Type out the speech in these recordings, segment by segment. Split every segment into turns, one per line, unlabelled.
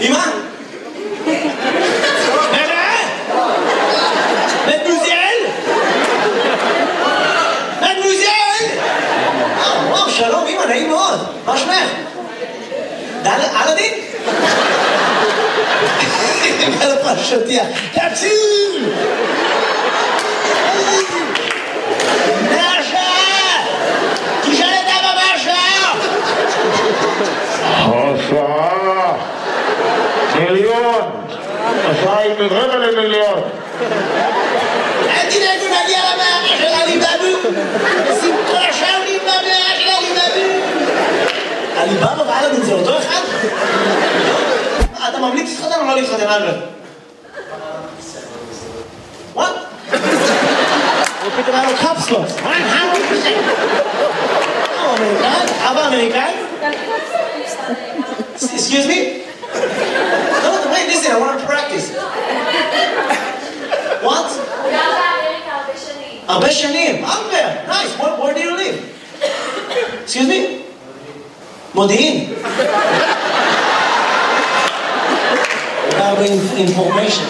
אמא? מדמוזל? מדמוזל? וואו, שלום אמא, נעים מאוד. מה שמך? אלאדין? על הפרשתיה. תקשיב! נרשה! תשאל את אבא מהשעה!
השעה! מיליון! השעה היא מרבע למיליון!
אל תדאגו, נגיע למאה של עליבאבו! שמחה שרים במאה של עליבאבו! עליבאבו ואלאדין זה אותו אחד? אתה ממליץ להתחתן או לא להתחתן, אלברט? What? הוא פתאום היה לו קפסלות. הוא אמריקאי? אבא אמריקאי? Excuse me? No, wait, listen, I want to practice. What? הרבה שנים. אלברט, nice. Where do you live? Excuse me? מודיעין. Information.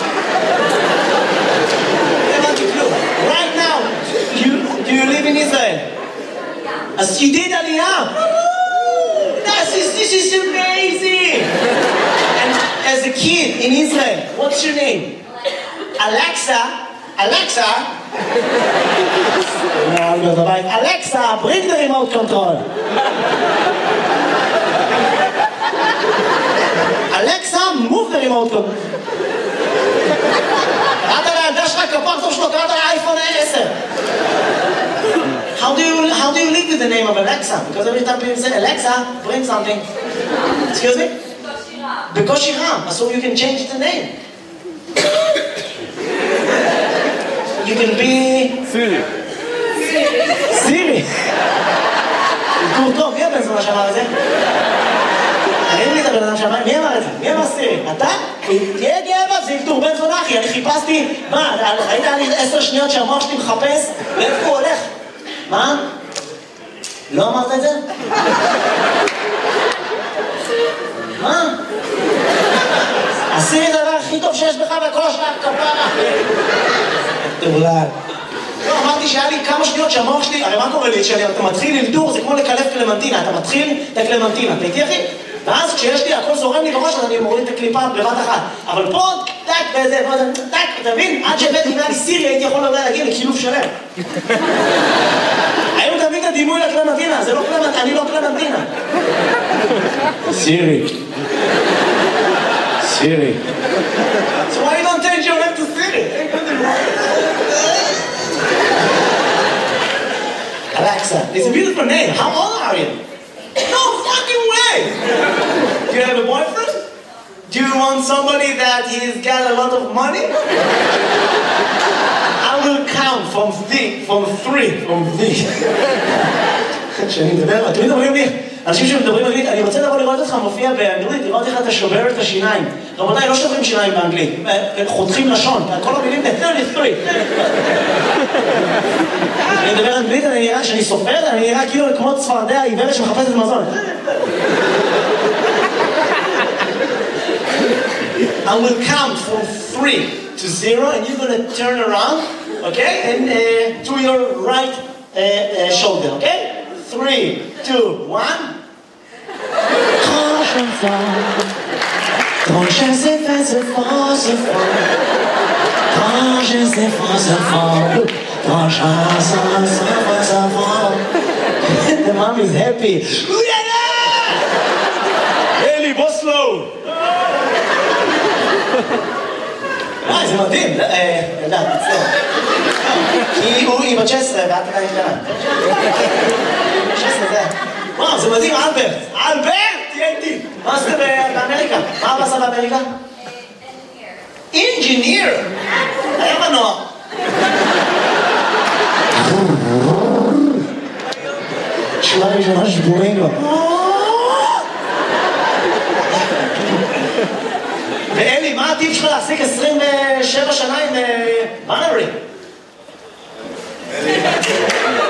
Right now, do you live in Israel? As you did Aliyah. This is amazing. And as a kid in Israel, what's your name? Alexa. Alexa. Alexa, bring the remote control. Alexa, move the remote control. קראת לילדה שלך כפר טוב שלו, קראת לאייפון 10. How do you live with the name of Alexa? Because every time people say, Alexa, bring something. Excuse me? בקושי רם. So you can change the name. You can be... Siri. Siri. גור טוב, מי הבן זונה שאמר את זה? אין לי את הבן אדם שאמר, מי אמר את זה? מי אמר סירי? אתה? תהיה גאה, זה ילתור בן זונה אחי, אני חיפשתי, מה, ראית לי 10 שניות שהמוח שלי מחפש? לאיפה הוא הולך? מה? לא אמרת את זה? מה? הסירי זה הדבר הכי טוב שיש בך בכל השנה כפרה. תאולל. לא, אמרתי שהיה לי כמה שניות שהמוח שלי, הרי מה קורה לי? כשאתה מתחיל ללדור, זה כמו לקלף קלמנטינה, אתה מתחיל את הקלמנטינה, אתה איתי אחי? ואז כשיש לי, הכל זורם לי בראש, אז אני מוריד את הקליפה בבת אחת. אבל פה, טק, וזה, טק, אתה מבין? עד שהבאתי אם היה לי סירי, הייתי יכול להגיע לקילוף שלם. היום תביא את הדימוי לקלמנטינה, זה לא קלמנטינה, אני לא קלמנטינה. סירי. סירי. So why you don't change your name to Siri? Alexa, it's a beautiful name. How old are you? No fucking way! Do you have a boyfriend? Do you want somebody that he's got a lot of money? I will count from 3. כשאני מדבר, אתם מדברים לי, אנשים שמדברים אנגלית, אני רוצה לבוא לראות אותך מופיע באנגלית, לראות איך אתה שובר את השיניים. רבותיי, לא שוברים שיניים באנגלית, חותכים לשון, כל המילים ב-33. אני מדבר אנגלית, אני נראה, שאני סופר, אני נראה כאילו כמו צפרדע העיוורת שמחפשת מזון. I will count from 3 to 0 and you're going to turn around, okay? And to your right shoulder, okay? 3, 2, 1. Quand je sais faire ce fort, ce fort. Quand je sais faire ce fort. Quand je sais faire ce fort. The mom is happy. Eli, בוא slow. זה מדהים. ילדה, תצטער. כי היא בת 16 ואת עדיין קטנה. 16 זה. וואו, זה מדהים, אלברט. אלברט! תהיה איתי. מה עשית באמריקה? מה עשה באמריקה? אינג'יניר. היה מנוע. שורה ראשונה שבורים לו. ואלי, מה עדיף שלך להחזיק 27 שנה עם בנרי?